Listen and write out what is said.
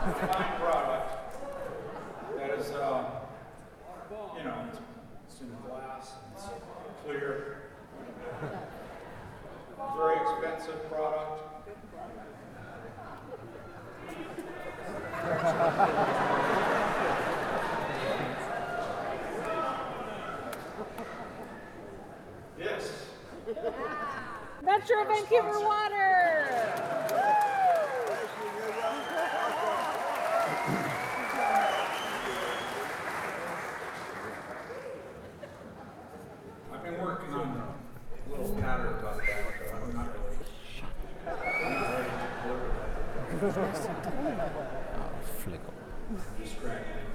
fine product that is, you know, it's in glass, it's clear. Very expensive product. Yes. Metro Vancouver Water! I've been working on a little pattern about that, but I'm not really. Flickle. Distracted.